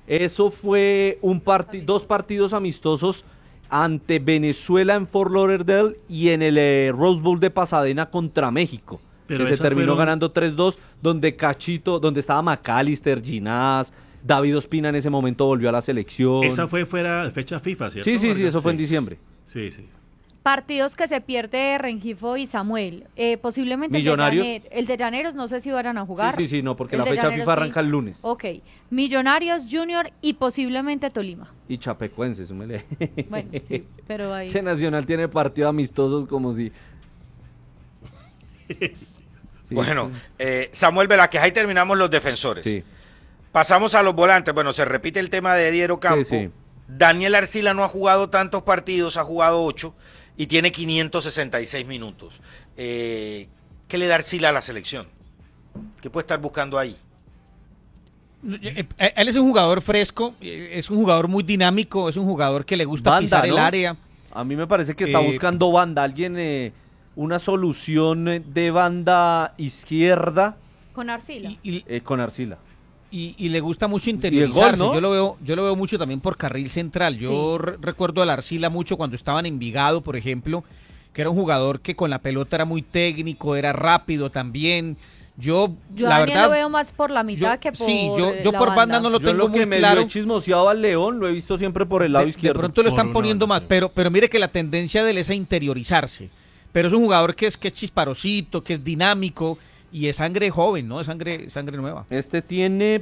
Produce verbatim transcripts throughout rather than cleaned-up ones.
Eso fue un parti dos partidos amistosos ante Venezuela en Fort Lauderdale y en el eh, Rose Bowl de Pasadena contra México, Pero que se terminó fueron... ganando tres dos, donde Cachito, donde estaba McAllister, Ginás, David Ospina en ese momento volvió a la selección. Esa fue fuera de fecha FIFA, ¿cierto? Sí, sí, sí, eso fue en sí. diciembre. Sí, sí. Partidos que se pierde Rengifo y Samuel. Eh, posiblemente Millonarios. El, de Llaner, el de Llaneros no sé si van a jugar. Sí, sí, sí, no, porque El la de fecha Llaneros FIFA sí. arranca el lunes. Ok. Millonarios, Junior y posiblemente Tolima. Y Chapecoense, súmele. Bueno, sí, pero ahí... Que Nacional tiene partidos amistosos como si... Sí. Bueno, eh, Samuel Velázquez, ahí terminamos los defensores. Sí. Pasamos a los volantes. Bueno, se repite el tema de Diego Campo. Sí, sí. Daniel Arcila no ha jugado tantos partidos, ha jugado ocho y tiene quinientos sesenta y seis minutos. Eh, ¿Qué le da Arcila a la selección? ¿Qué puede estar buscando ahí? Él es un jugador fresco, es un jugador muy dinámico, es un jugador que le gusta Banda, pisar ¿no? el área. A mí me parece que está Eh, buscando banda, alguien, eh, una solución eh, de banda izquierda Con Arcila. Y, y, eh, con Arcila. y, y le gusta mucho interiorizarse. Y el gol, ¿no? Yo lo veo, yo lo veo mucho también por carril central. Yo Sí. re- recuerdo al Arcila mucho cuando estaba en Envigado, por ejemplo, que era un jugador que con la pelota era muy técnico, era rápido también. Yo, Yo la a Daniel verdad, lo veo más por la mitad yo- que por sí, yo, yo la por banda no lo Yo tengo lo que muy me claro. dio chismoseado al León lo he visto siempre por el lado de, izquierdo. de pronto lo Por están una poniendo banda, más, sí. pero, pero mire que la tendencia de él es a interiorizarse. Pero es un jugador que es, que es chisparosito, que es dinámico y es sangre joven, ¿no? Es sangre, sangre nueva. Este tiene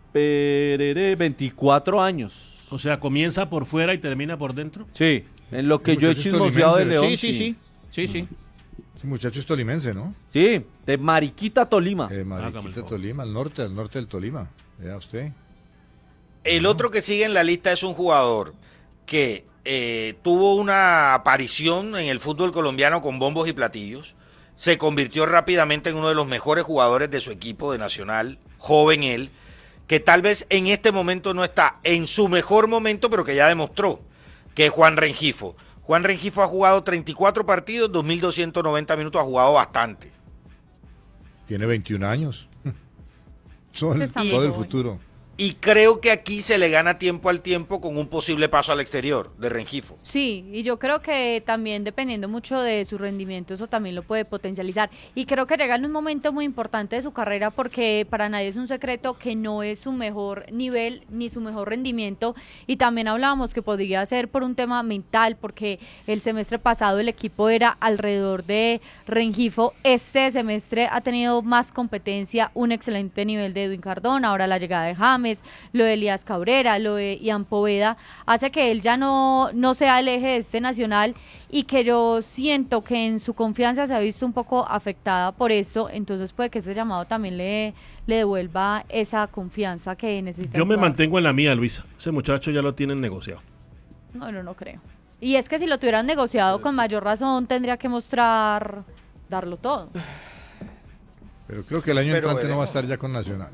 perere, veinticuatro años. O sea, comienza por fuera y termina por dentro. Sí, en lo que El yo he muchacho es chismoseado de tolimense. León. Sí, sí, sí. Sí, sí. Ese muchacho es tolimense, ¿no? Sí, de Mariquita, Tolima. Eh, Hágame el Mariquita, favor. Tolima, al norte, al norte del Tolima. Vea usted. El otro que sigue en la lista es un jugador que eh, tuvo una aparición en el fútbol colombiano con bombos y platillos. Se convirtió rápidamente en uno de los mejores jugadores de su equipo de Nacional, joven él, que tal vez en este momento no está en su mejor momento, pero que ya demostró, que es Juan Rengifo. Juan Rengifo ha jugado treinta y cuatro partidos, dos mil doscientos noventa minutos, ha jugado bastante. Tiene veintiún años. Son Está muy todo el joven. futuro. Y creo que aquí se le gana tiempo al tiempo con un posible paso al exterior de Rengifo. Sí, y yo creo que también dependiendo mucho de su rendimiento, eso también lo puede potencializar. Y creo que llega en un momento muy importante de su carrera porque para nadie es un secreto que no es su mejor nivel ni su mejor rendimiento. Y también hablábamos que podría ser por un tema mental, porque el semestre pasado el equipo era alrededor de Rengifo. Este semestre ha tenido más competencia, un excelente nivel de Edwin Cardona, ahora la llegada de James, lo de Elías Cabrera, lo de Ian Poveda, hace que él ya no, no sea el eje de este Nacional y que yo siento que en su confianza se ha visto un poco afectada por eso, entonces puede que ese llamado también le, le devuelva esa confianza que necesita. Yo el me jugador. mantengo en la mía, Luisa. Ese muchacho ya lo tienen negociado. No, no, no creo. Y es que si lo tuvieran negociado con mayor razón tendría que mostrar, darlo todo. Pero creo que el año Pero entrante no va a veremos. estar ya con Nacional.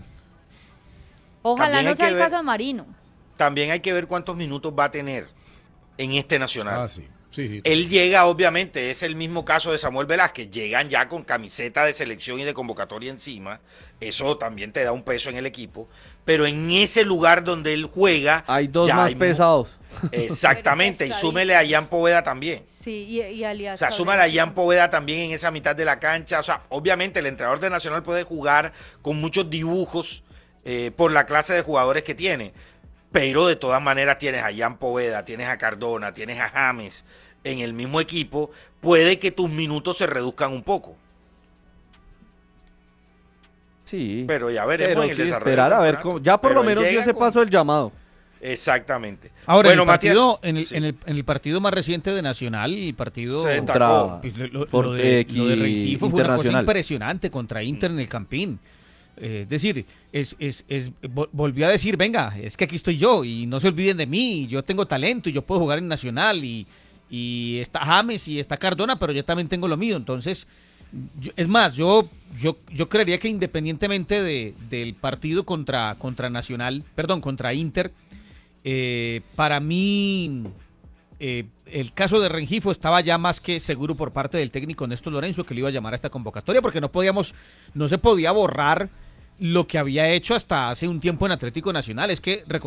Ojalá También no hay sea que el ver- caso de Marino. También hay que ver cuántos minutos va a tener en este Nacional. Ah, sí. Sí, sí. Él llega, obviamente, es el mismo caso de Samuel Velázquez, llegan ya con camiseta de selección y de convocatoria encima, eso también te da un peso en el equipo, pero en ese lugar donde él juega... Hay dos ya más hay mu- pesados. Exactamente, y Pesadísimo. súmele a Ian Poveda también. Sí, y, y Elías O sea, Cabrera. súmale a Ian Poveda también en esa mitad de la cancha. O sea, obviamente el entrenador de Nacional puede jugar con muchos dibujos eh, por la clase de jugadores que tiene, pero de todas maneras tienes a Ian Poveda, tienes a Cardona, tienes a James en el mismo equipo, puede que tus minutos se reduzcan un poco. Sí. Pero ya veremos Pero en el sí, desarrollo esperar del a ver campeonato. cómo. Ya por Pero lo él menos dio llega ese con- paso el llamado. Exactamente. Ahora, bueno, en, el partido, Matías, en, el, sí. en, el, en el partido más reciente de Nacional, el partido Se Contra destacó. pues, lo, lo- por- lo de, eh, lo de qui- Rengifo fue una cosa Internacional. impresionante contra Inter en el Campín. Eh, es decir, es, es, es, vo- volvió a decir, venga, es que aquí estoy yo y no se olviden de mí, yo tengo talento y yo puedo jugar en Nacional y, y está James y está Cardona, pero yo también tengo lo mío. Entonces, yo- es más, yo, yo, yo creería que independientemente de, del partido contra, contra Nacional, perdón, contra Inter, eh, para mí eh, el caso de Rengifo estaba ya más que seguro por parte del técnico Néstor Lorenzo que le iba a llamar a esta convocatoria porque no podíamos, no se podía borrar lo que había hecho hasta hace un tiempo en Atlético Nacional. Es que